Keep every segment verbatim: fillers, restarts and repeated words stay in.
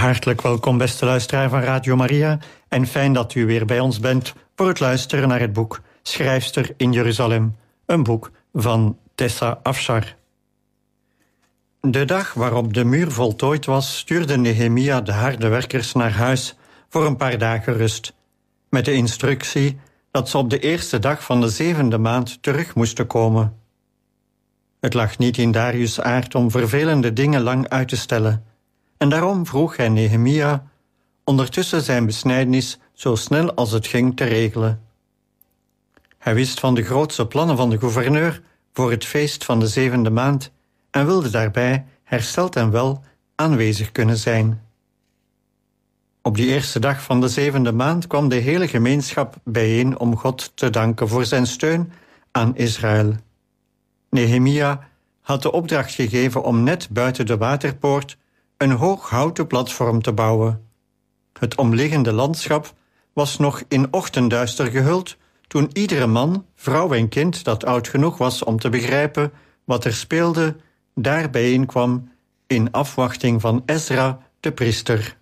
Hartelijk welkom, beste luisteraar van Radio Maria, en fijn dat u weer bij ons bent voor het luisteren naar het boek Schrijfster in Jeruzalem, een boek van Tessa Afshar. De dag waarop de muur voltooid was, stuurde Nehemia de harde werkers naar huis voor een paar dagen rust, met de instructie dat ze op de eerste dag van de zevende maand terug moesten komen. Het lag niet in Darius' aard om vervelende dingen lang uit te stellen, en daarom vroeg hij Nehemia ondertussen zijn besnijdenis zo snel als het ging te regelen. Hij wist van de grootste plannen van de gouverneur voor het feest van de zevende maand en wilde daarbij, hersteld en wel, aanwezig kunnen zijn. Op die eerste dag van de zevende maand kwam de hele gemeenschap bijeen om God te danken voor zijn steun aan Israël. Nehemia had de opdracht gegeven om net buiten de waterpoort een hoog houten platform te bouwen. Het omliggende landschap was nog in ochtendduister gehuld toen iedere man, vrouw en kind dat oud genoeg was om te begrijpen wat er speelde, daar bijeenkwam in afwachting van Ezra, de priester.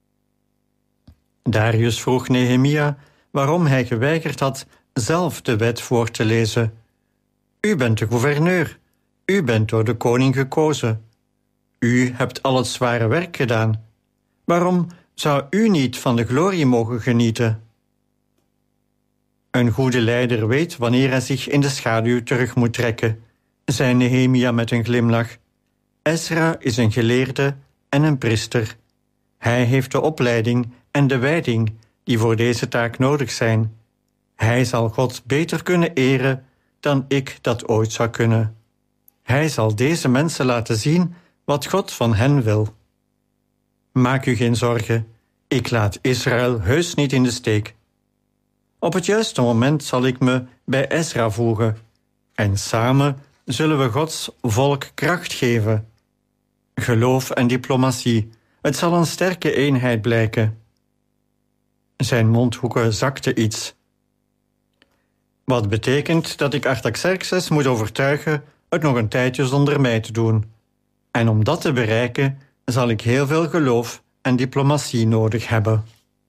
Darius vroeg Nehemia waarom hij geweigerd had zelf de wet voor te lezen. U bent de gouverneur, u bent door de koning gekozen. U hebt al het zware werk gedaan. Waarom zou u niet van de glorie mogen genieten? Een goede leider weet wanneer hij zich in de schaduw terug moet trekken, zei Nehemia met een glimlach. Ezra is een geleerde en een priester. Hij heeft de opleiding en de wijding die voor deze taak nodig zijn. Hij zal God beter kunnen eren dan ik dat ooit zou kunnen. Hij zal deze mensen laten zien wat God van hen wil. Maak u geen zorgen, ik laat Israël heus niet in de steek. Op het juiste moment zal ik me bij Ezra voegen en samen zullen we Gods volk kracht geven. Geloof en diplomatie, het zal een sterke eenheid blijken. Zijn mondhoeken zakten iets. Wat betekent dat ik Artaxerxes moet overtuigen het nog een tijdje zonder mij te doen. En om dat te bereiken zal ik heel veel geloof en diplomatie nodig hebben.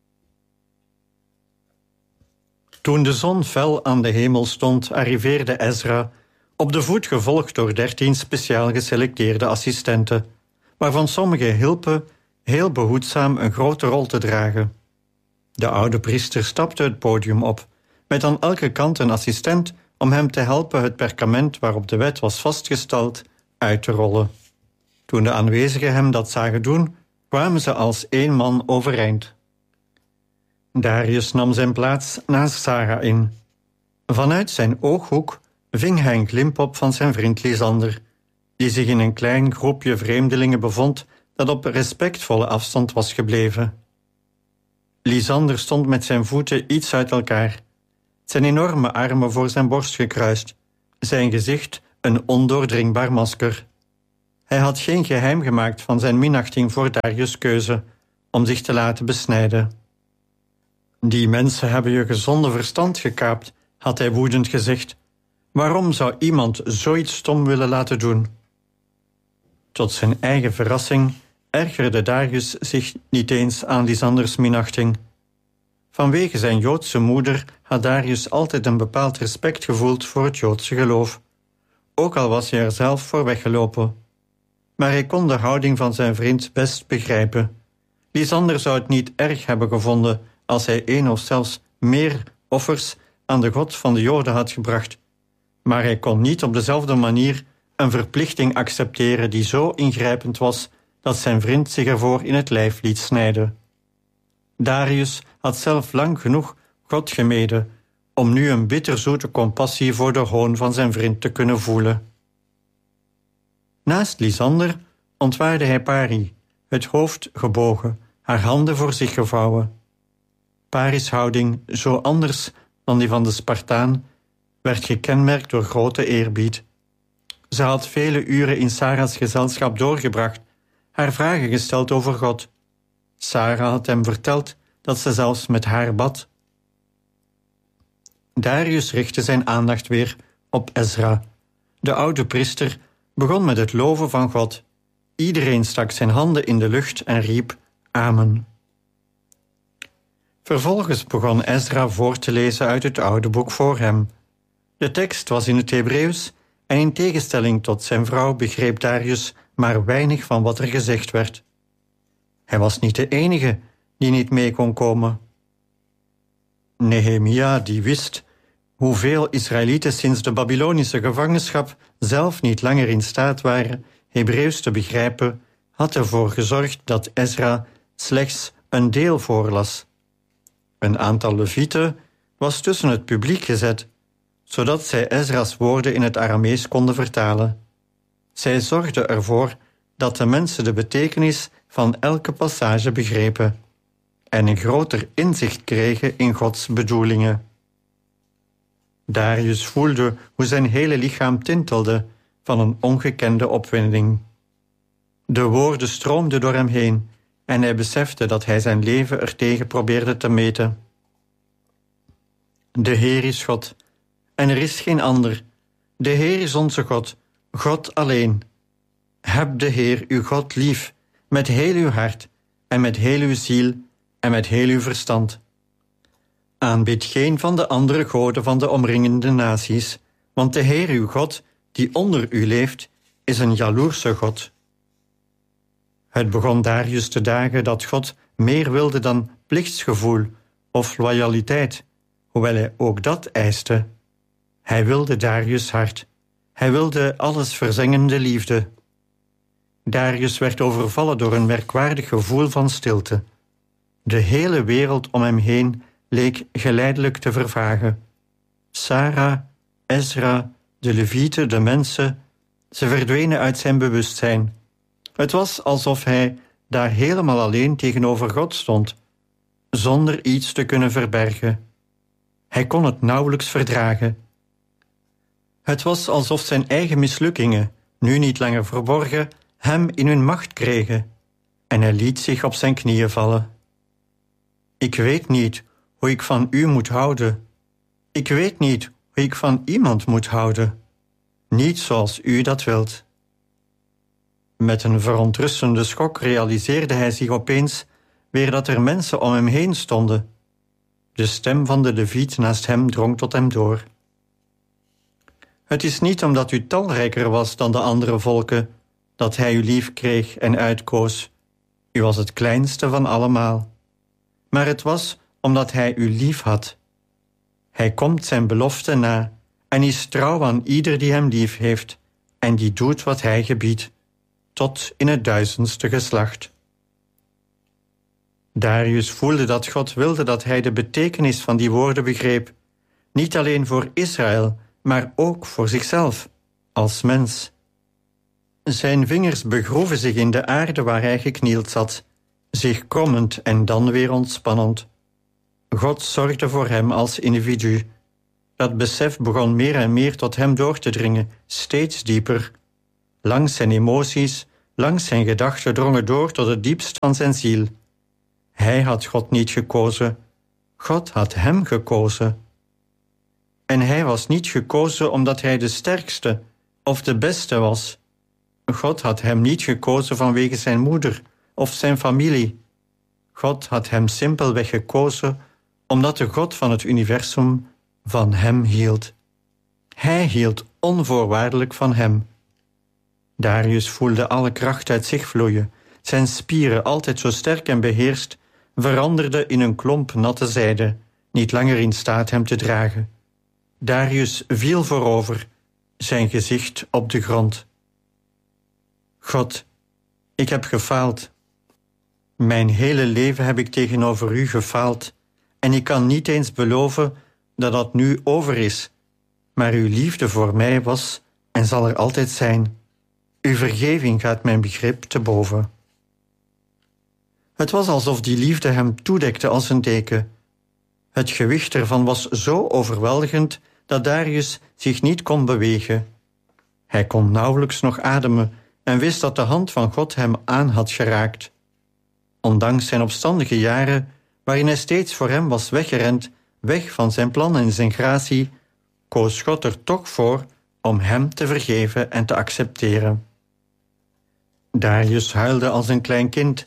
Toen de zon fel aan de hemel stond, arriveerde Ezra, op de voet gevolgd door dertien speciaal geselecteerde assistenten, waarvan sommigen hielpen heel behoedzaam een grote rol te dragen. De oude priester stapte het podium op, met aan elke kant een assistent om hem te helpen het perkament waarop de wet was vastgesteld uit te rollen. Toen de aanwezigen hem dat zagen doen, kwamen ze als één man overeind. Darius nam zijn plaats naast Sarah in. Vanuit zijn ooghoek ving hij een glimp op van zijn vriend Lysander, die zich in een klein groepje vreemdelingen bevond dat op respectvolle afstand was gebleven. Lysander stond met zijn voeten iets uit elkaar, zijn enorme armen voor zijn borst gekruist, zijn gezicht een ondoordringbaar masker. Hij had geen geheim gemaakt van zijn minachting voor Darius' keuze om zich te laten besnijden. Die mensen hebben je gezonde verstand gekaapt, had hij woedend gezegd. Waarom zou iemand zoiets stom willen laten doen? Tot zijn eigen verrassing ergerde Darius zich niet eens aan Lysanders minachting. Vanwege zijn Joodse moeder had Darius altijd een bepaald respect gevoeld voor het Joodse geloof, ook al was hij er zelf voor weggelopen. Maar hij kon de houding van zijn vriend best begrijpen. Lysander zou het niet erg hebben gevonden als hij één of zelfs meer offers aan de God van de Joden had gebracht, maar hij kon niet op dezelfde manier een verplichting accepteren die zo ingrijpend was dat zijn vriend zich ervoor in het lijf liet snijden. Darius had zelf lang genoeg God gemeden om nu een bitterzoete compassie voor de hoon van zijn vriend te kunnen voelen. Naast Lysander ontwaarde hij Pari, het hoofd gebogen, haar handen voor zich gevouwen. Paris' houding, zo anders dan die van de Spartaan, werd gekenmerkt door grote eerbied. Ze had vele uren in Sarah's gezelschap doorgebracht, haar vragen gesteld over God. Sarah had hem verteld dat ze zelfs met haar bad. Darius richtte zijn aandacht weer op Ezra. De oude priester begon met het loven van God. Iedereen stak zijn handen in de lucht en riep: Amen. Vervolgens begon Ezra voor te lezen uit het oude boek voor hem. De tekst was in het Hebreeuws en in tegenstelling tot zijn vrouw begreep Darius maar weinig van wat er gezegd werd. Hij was niet de enige die niet mee kon komen. Nehemia, die wist hoeveel Israëlieten sinds de Babylonische gevangenschap zelf niet langer in staat waren Hebreeuws te begrijpen, had ervoor gezorgd dat Ezra slechts een deel voorlas. Een aantal levieten was tussen het publiek gezet, zodat zij Ezra's woorden in het Aramees konden vertalen. Zij zorgden ervoor dat de mensen de betekenis van elke passage begrepen en een groter inzicht kregen in Gods bedoelingen. Darius voelde hoe zijn hele lichaam tintelde van een ongekende opwinding. De woorden stroomden door hem heen en hij besefte dat hij zijn leven ertegen probeerde te meten. De Heer is God, en er is geen ander. De Heer is onze God, God alleen. Heb de Heer uw God lief, met heel uw hart, en met heel uw ziel, en met heel uw verstand. Aanbid geen van de andere goden van de omringende naties, want de Heer uw God, die onder u leeft, is een jaloerse God. Het begon Darius te dagen dat God meer wilde dan plichtsgevoel of loyaliteit, hoewel hij ook dat eiste. Hij wilde Darius' hart. Hij wilde alles verzengende liefde. Darius werd overvallen door een merkwaardig gevoel van stilte. De hele wereld om hem heen leek geleidelijk te vervagen. Sarah, Ezra, de levieten, de mensen, ze verdwenen uit zijn bewustzijn. Het was alsof hij daar helemaal alleen tegenover God stond, zonder iets te kunnen verbergen. Hij kon het nauwelijks verdragen. Het was alsof zijn eigen mislukkingen, nu niet langer verborgen, hem in hun macht kregen, en hij liet zich op zijn knieën vallen. Ik weet niet hoe ik van u moet houden. Ik weet niet hoe ik van iemand moet houden. Niet zoals u dat wilt. Met een verontrustende schok realiseerde hij zich opeens weer dat er mensen om hem heen stonden. De stem van de leviet naast hem drong tot hem door. Het is niet omdat u talrijker was dan de andere volken dat hij u lief kreeg en uitkoos. U was het kleinste van allemaal. Maar het was omdat hij u lief had. Hij komt zijn belofte na en is trouw aan ieder die hem lief heeft en die doet wat hij gebiedt, tot in het duizendste geslacht. Darius voelde dat God wilde dat hij de betekenis van die woorden begreep, niet alleen voor Israël, maar ook voor zichzelf, als mens. Zijn vingers begroeven zich in de aarde waar hij geknield zat, zich krommend en dan weer ontspannend. God zorgde voor hem als individu. Dat besef begon meer en meer tot hem door te dringen, steeds dieper. Langs zijn emoties, langs zijn gedachten drongen door tot het diepst van zijn ziel. Hij had God niet gekozen, God had hem gekozen. En hij was niet gekozen omdat hij de sterkste of de beste was. God had hem niet gekozen vanwege zijn moeder of zijn familie. God had hem simpelweg gekozen omdat de God van het universum van hem hield. Hij hield onvoorwaardelijk van hem. Darius voelde alle kracht uit zich vloeien. Zijn spieren, altijd zo sterk en beheerst, veranderden in een klomp natte zijde, niet langer in staat hem te dragen. Darius viel voorover, zijn gezicht op de grond. God, ik heb gefaald. Mijn hele leven heb ik tegenover u gefaald en ik kan niet eens beloven dat dat nu over is. Maar uw liefde voor mij was en zal er altijd zijn. Uw vergeving gaat mijn begrip te boven. Het was alsof die liefde hem toedekte als een deken. Het gewicht ervan was zo overweldigend dat Darius zich niet kon bewegen. Hij kon nauwelijks nog ademen en wist dat de hand van God hem aan had geraakt. Ondanks zijn opstandige jaren, waarin hij steeds voor hem was weggerend, weg van zijn plan en zijn gratie, koos God er toch voor om hem te vergeven en te accepteren. Darius huilde als een klein kind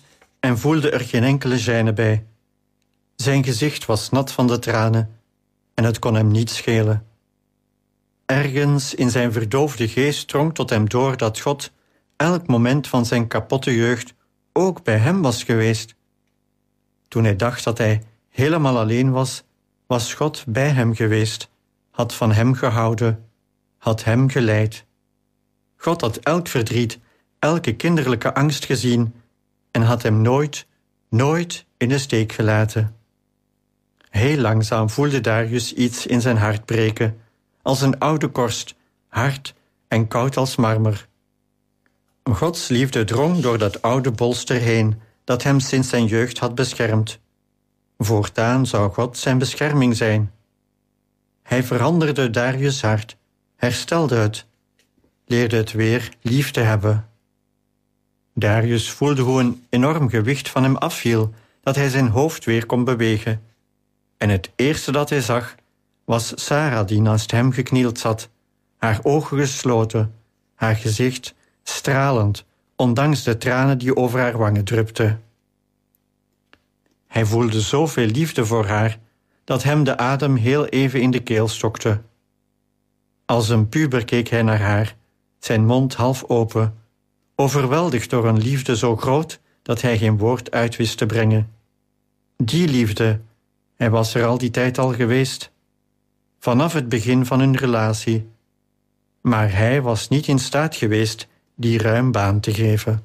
en voelde er geen enkele gêne bij. Zijn gezicht was nat van de tranen en het kon hem niet schelen. Ergens in zijn verdoofde geest drong tot hem door dat God elk moment van zijn kapotte jeugd ook bij hem was geweest. Toen hij dacht dat hij helemaal alleen was, was God bij hem geweest, had van hem gehouden, had hem geleid. God had elk verdriet, elke kinderlijke angst gezien en had hem nooit, nooit in de steek gelaten. Heel langzaam voelde Darius iets in zijn hart breken, als een oude korst, hard en koud als marmer. Gods liefde drong door dat oude bolster heen, dat hem sinds zijn jeugd had beschermd. Voortaan zou God zijn bescherming zijn. Hij veranderde Darius' hart, herstelde het, leerde het weer lief te hebben. Darius voelde hoe een enorm gewicht van hem afviel, dat hij zijn hoofd weer kon bewegen. En het eerste dat hij zag, was Sarah die naast hem geknield zat, haar ogen gesloten, haar gezicht stralend, ondanks de tranen die over haar wangen drupten. Hij voelde zoveel liefde voor haar, dat hem de adem heel even in de keel stokte. Als een puber keek hij naar haar, zijn mond half open, overweldigd door een liefde zo groot dat hij geen woord uit wist te brengen. Die liefde, hij was er al die tijd al geweest, vanaf het begin van hun relatie. Maar hij was niet in staat geweest die ruim baan te geven.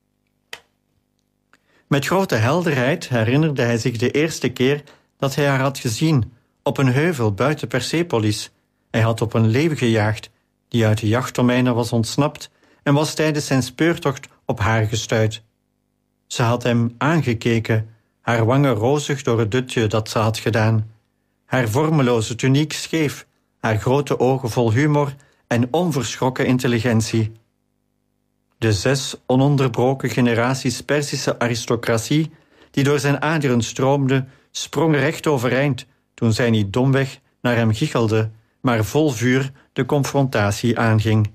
Met grote helderheid herinnerde hij zich de eerste keer dat hij haar had gezien op een heuvel buiten Persepolis. Hij had op een leeuw gejaagd die uit de jachtdomeinen was ontsnapt en was tijdens zijn speurtocht op haar gestuit. Ze had hem aangekeken, haar wangen rozig door het dutje dat ze had gedaan. Haar vormeloze tuniek scheef, haar grote ogen vol humor en onverschrokken intelligentie. De zes ononderbroken generaties Perzische aristocratie die door zijn aderen stroomden, sprongen recht overeind toen zij niet domweg naar hem giechelde, maar vol vuur de confrontatie aanging.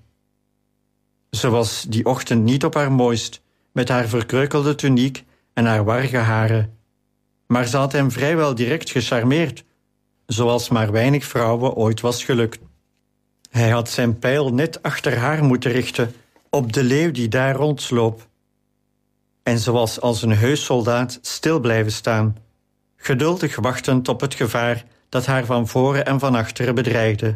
Ze was die ochtend niet op haar mooist, met haar verkreukelde tuniek en haar warge haren. Maar ze had hem vrijwel direct gecharmeerd, zoals maar weinig vrouwen ooit was gelukt. Hij had zijn pijl net achter haar moeten richten, op de leeuw die daar rondsloop. En ze was als een heus soldaat stil blijven staan, geduldig wachtend op het gevaar dat haar van voren en van achteren bedreigde.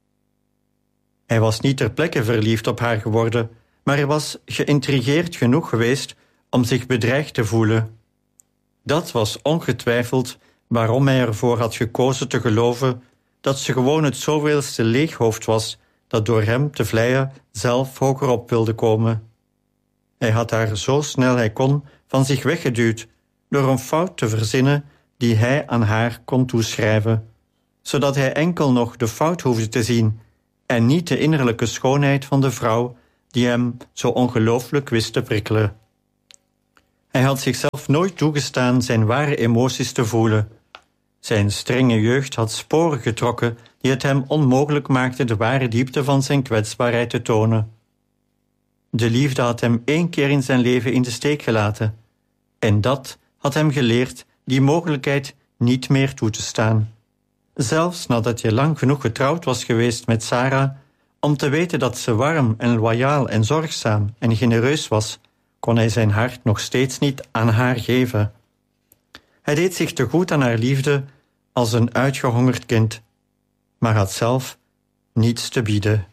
Hij was niet ter plekke verliefd op haar geworden, maar hij was geïntrigeerd genoeg geweest om zich bedreigd te voelen. Dat was ongetwijfeld waarom hij ervoor had gekozen te geloven dat ze gewoon het zoveelste leeghoofd was dat door hem te vleien zelf hoger op wilde komen. Hij had haar zo snel hij kon van zich weggeduwd door een fout te verzinnen die hij aan haar kon toeschrijven, zodat hij enkel nog de fout hoefde te zien en niet de innerlijke schoonheid van de vrouw die hem zo ongelooflijk wist te prikkelen. Hij had zichzelf nooit toegestaan zijn ware emoties te voelen. Zijn strenge jeugd had sporen getrokken die het hem onmogelijk maakten de ware diepte van zijn kwetsbaarheid te tonen. De liefde had hem één keer in zijn leven in de steek gelaten, en dat had hem geleerd die mogelijkheid niet meer toe te staan. Zelfs nadat hij lang genoeg getrouwd was geweest met Sarah, om te weten dat ze warm en loyaal en zorgzaam en genereus was, kon hij zijn hart nog steeds niet aan haar geven. Hij deed zich te goed aan haar liefde als een uitgehongerd kind, maar had zelf niets te bieden.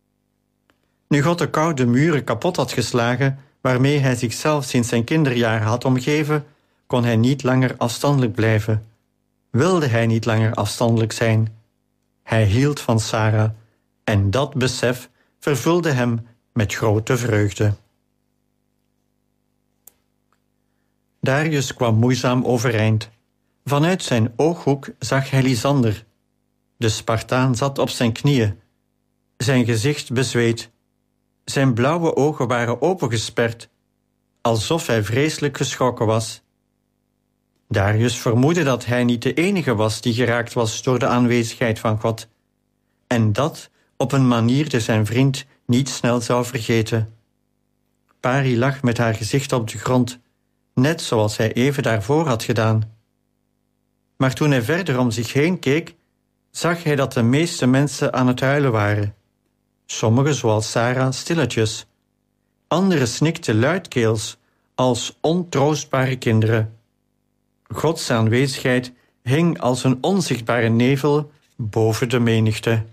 Nu God de koude muren kapot had geslagen, waarmee hij zichzelf sinds zijn kinderjaren had omgeven, kon hij niet langer afstandelijk blijven. Wilde hij niet langer afstandelijk zijn. Hij hield van Sarah, en dat besef vervulde hem met grote vreugde. Darius kwam moeizaam overeind. Vanuit zijn ooghoek zag hij Lysander. De Spartaan zat op zijn knieën. Zijn gezicht bezweet. Zijn blauwe ogen waren opengesperd, alsof hij vreselijk geschrokken was. Darius vermoedde dat hij niet de enige was die geraakt was door de aanwezigheid van God, en dat op een manier die zijn vriend niet snel zou vergeten. Pari lag met haar gezicht op de grond, net zoals hij even daarvoor had gedaan. Maar toen hij verder om zich heen keek, zag hij dat de meeste mensen aan het huilen waren. Sommigen, zoals Sarah, stilletjes. Anderen snikten luidkeels, als ontroostbare kinderen. Gods aanwezigheid hing als een onzichtbare nevel boven de menigte.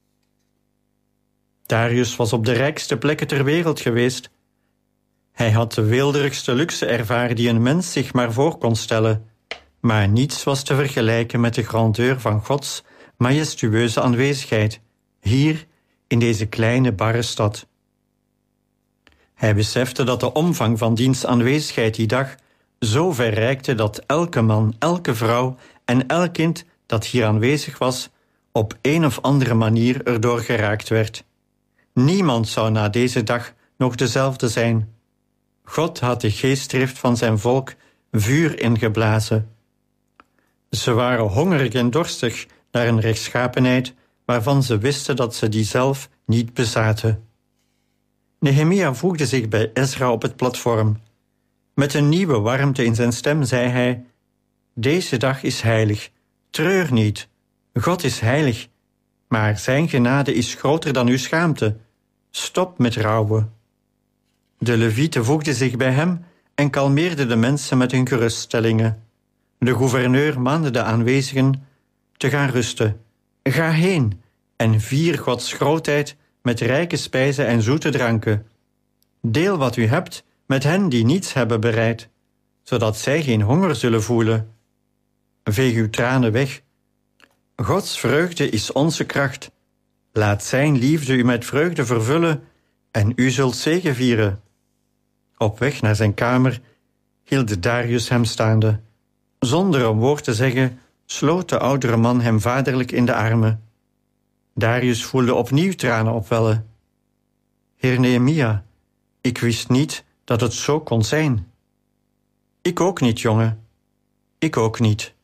Darius was op de rijkste plekken ter wereld geweest. Hij had de weelderigste luxe ervaren die een mens zich maar voor kon stellen, maar niets was te vergelijken met de grandeur van Gods majestueuze aanwezigheid, hier in deze kleine barre stad. Hij besefte dat de omvang van diens aanwezigheid die dag zo ver reikte dat elke man, elke vrouw en elk kind dat hier aanwezig was, op een of andere manier erdoor geraakt werd. Niemand zou na deze dag nog dezelfde zijn. God had de geestdrift van zijn volk vuur ingeblazen. Ze waren hongerig en dorstig naar een rechtschapenheid waarvan ze wisten dat ze die zelf niet bezaten. Nehemia voegde zich bij Ezra op het platform. Met een nieuwe warmte in zijn stem zei hij: Deze dag is heilig, treur niet. God is heilig, maar zijn genade is groter dan uw schaamte. Stop met rouwen. De levieten voegden zich bij hem en kalmeerden de mensen met hun geruststellingen. De gouverneur maande de aanwezigen te gaan rusten. Ga heen en vier Gods grootheid met rijke spijzen en zoete dranken. Deel wat u hebt met hen die niets hebben bereid, zodat zij geen honger zullen voelen. Veeg uw tranen weg. Gods vreugde is onze kracht. Laat zijn liefde u met vreugde vervullen en u zult zegevieren. Op weg naar zijn kamer hield Darius hem staande. Zonder een woord te zeggen, sloot de oudere man hem vaderlijk in de armen. Darius voelde opnieuw tranen opwellen. Heer Nehemia, ik wist niet dat het zo kon zijn. Ik ook niet, jongen. Ik ook niet.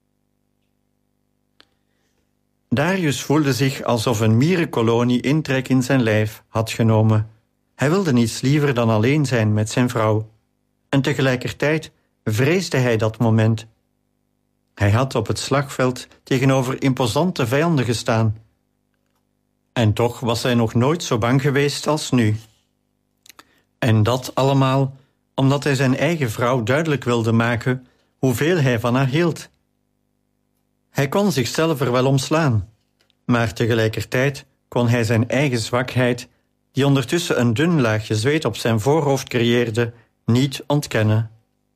Darius voelde zich alsof een mierenkolonie intrek in zijn lijf had genomen. Hij wilde niets liever dan alleen zijn met zijn vrouw. En tegelijkertijd vreesde hij dat moment. Hij had op het slagveld tegenover imposante vijanden gestaan. En toch was hij nog nooit zo bang geweest als nu. En dat allemaal omdat hij zijn eigen vrouw duidelijk wilde maken hoeveel hij van haar hield. Hij kon zichzelf er wel omslaan, maar tegelijkertijd kon hij zijn eigen zwakheid, die ondertussen een dun laagje zweet op zijn voorhoofd creëerde, niet ontkennen.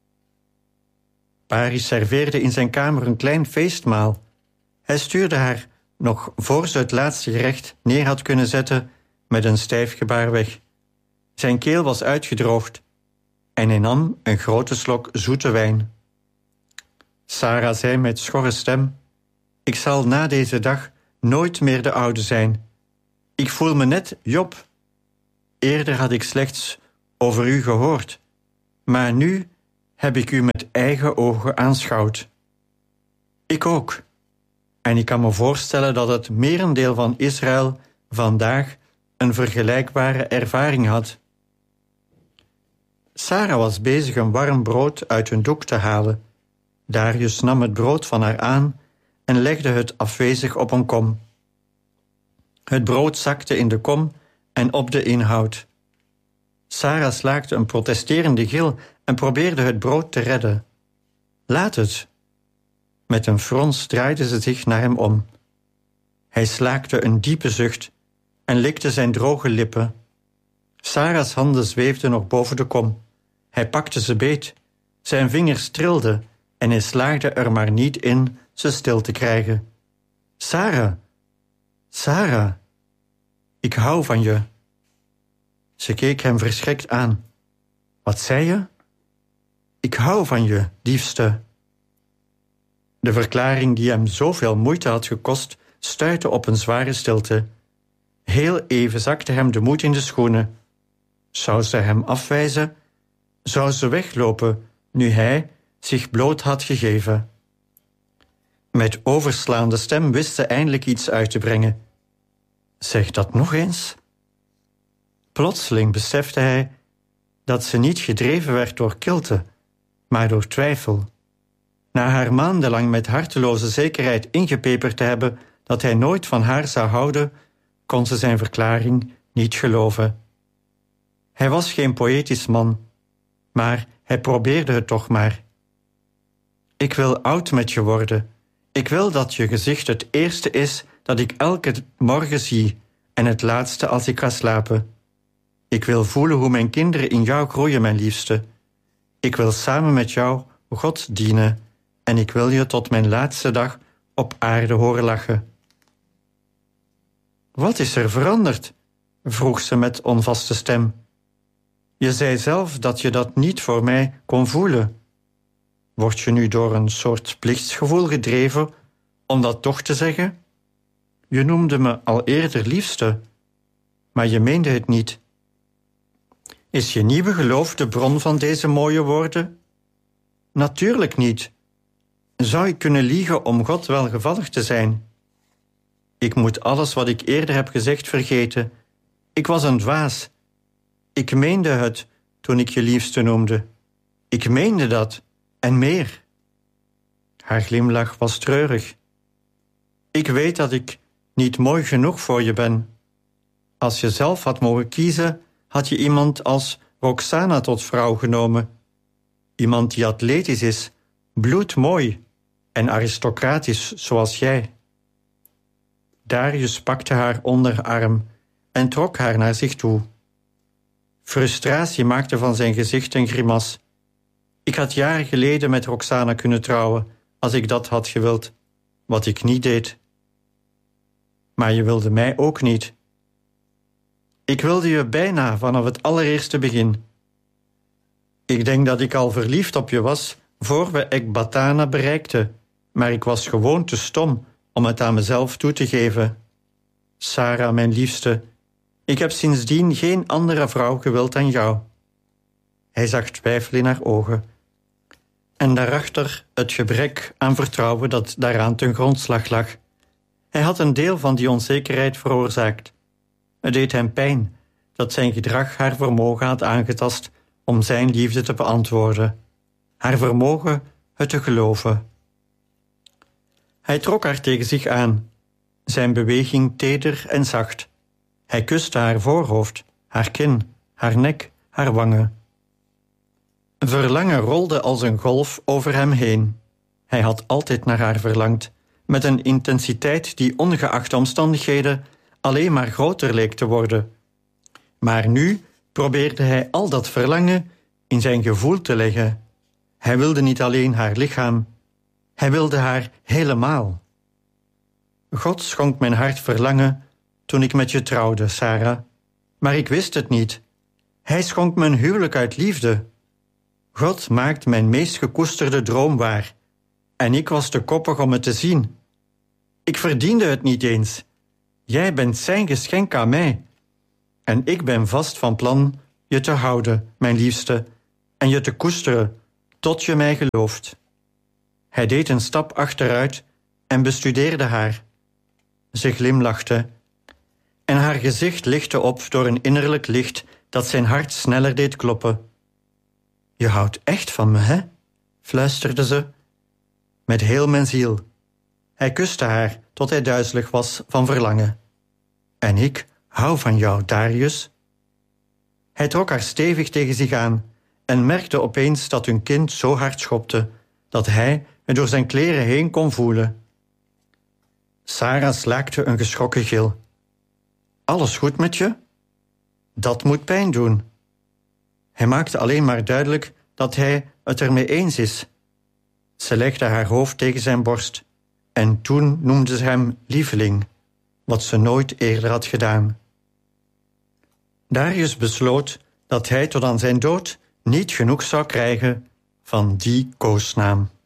Paris serveerde in zijn kamer een klein feestmaal. Hij stuurde haar, nog voor ze het laatste gerecht neer had kunnen zetten, met een stijf gebaar weg. Zijn keel was uitgedroogd en hij nam een grote slok zoete wijn. Sarah zei met schorre stem: Ik zal na deze dag nooit meer de oude zijn. Ik voel me net Job. Eerder had ik slechts over u gehoord, maar nu heb ik u met eigen ogen aanschouwd. Ik ook. En ik kan me voorstellen dat het merendeel van Israël vandaag een vergelijkbare ervaring had. Sarah was bezig een warm brood uit een doek te halen. Darius nam het brood van haar aan en legde het afwezig op een kom. Het brood zakte in de kom en op de inhoud. Sarah slaakte een protesterende gil en probeerde het brood te redden. Laat het. Met een frons draaide ze zich naar hem om. Hij slaakte een diepe zucht en likte zijn droge lippen. Sarah's handen zweefden nog boven de kom. Hij pakte ze beet. Zijn vingers trilden en hij slaagde er maar niet in ze stil te krijgen. Sarah, Sarah, ik hou van je. Ze keek hem verschrikt aan. Wat zei je? Ik hou van je, liefste. De verklaring die hem zoveel moeite had gekost, stuitte op een zware stilte. Heel even zakte hem de moed in de schoenen. Zou ze hem afwijzen? Zou ze weglopen, nu hij zich bloot had gegeven? Met overslaande stem wist ze eindelijk iets uit te brengen. Zeg dat nog eens. Plotseling besefte hij dat ze niet gedreven werd door kilte, maar door twijfel. Na haar maandenlang met harteloze zekerheid ingepeperd te hebben dat hij nooit van haar zou houden, kon ze zijn verklaring niet geloven. Hij was geen poëtisch man, maar hij probeerde het toch maar. Ik wil oud met je worden. Ik wil dat je gezicht het eerste is dat ik elke morgen zie en het laatste als ik ga slapen. Ik wil voelen hoe mijn kinderen in jou groeien, mijn liefste. Ik wil samen met jou God dienen en ik wil je tot mijn laatste dag op aarde horen lachen. Wat is er veranderd? Vroeg ze met onvaste stem. Je zei zelf dat je dat niet voor mij kon voelen. Word je nu door een soort plichtsgevoel gedreven om dat toch te zeggen? Je noemde me al eerder liefste, maar je meende het niet. Is je nieuwe geloof de bron van deze mooie woorden? Natuurlijk niet. Zou ik kunnen liegen om God welgevallig te zijn? Ik moet alles wat ik eerder heb gezegd vergeten. Ik was een dwaas. Ik meende het toen ik je liefste noemde. Ik meende dat, en meer. Haar glimlach was treurig. Ik weet dat ik niet mooi genoeg voor je ben. Als je zelf had mogen kiezen, had je iemand als Roxana tot vrouw genomen. Iemand die atletisch is, bloedmooi en aristocratisch zoals jij. Darius pakte haar onderarm en trok haar naar zich toe. Frustratie maakte van zijn gezicht een grimas. Ik had jaren geleden met Roxana kunnen trouwen, als ik dat had gewild, wat ik niet deed. Maar je wilde mij ook niet. Ik wilde je bijna vanaf het allereerste begin. Ik denk dat ik al verliefd op je was voor we Ekbatana bereikten, maar ik was gewoon te stom om het aan mezelf toe te geven. Sarah, mijn liefste, ik heb sindsdien geen andere vrouw gewild dan jou. Hij zag twijfel in haar ogen. En daarachter het gebrek aan vertrouwen dat daaraan ten grondslag lag. Hij had een deel van die onzekerheid veroorzaakt. Het deed hem pijn dat zijn gedrag haar vermogen had aangetast om zijn liefde te beantwoorden. Haar vermogen het te geloven. Hij trok haar tegen zich aan, zijn beweging teder en zacht. Hij kuste haar voorhoofd, haar kin, haar nek, haar wangen. Verlangen rolde als een golf over hem heen. Hij had altijd naar haar verlangd, met een intensiteit die ongeacht omstandigheden alleen maar groter leek te worden. Maar nu probeerde hij al dat verlangen in zijn gevoel te leggen. Hij wilde niet alleen haar lichaam, hij wilde haar helemaal. God schonk mijn hart verlangen toen ik met je trouwde, Sarah, maar ik wist het niet. Hij schonk me een huwelijk uit liefde. God maakt mijn meest gekoesterde droom waar, en ik was te koppig om het te zien. Ik verdiende het niet eens. Jij bent zijn geschenk aan mij. En ik ben vast van plan je te houden, mijn liefste, en je te koesteren, tot je mij gelooft. Hij deed een stap achteruit en bestudeerde haar. Ze glimlachte, en haar gezicht lichtte op door een innerlijk licht dat zijn hart sneller deed kloppen. Je houdt echt van me, hè? Fluisterde ze. Met heel mijn ziel. Hij kuste haar tot hij duizelig was van verlangen. En ik hou van jou, Darius. Hij trok haar stevig tegen zich aan en merkte opeens dat hun kind zo hard schopte dat hij het door zijn kleren heen kon voelen. Sarah slaakte een geschrokken gil. Alles goed met je? Dat moet pijn doen. Hij maakte alleen maar duidelijk dat hij het ermee eens is. Ze legde haar hoofd tegen zijn borst en toen noemde ze hem lieveling, wat ze nooit eerder had gedaan. Darius besloot dat hij tot aan zijn dood niet genoeg zou krijgen van die koosnaam.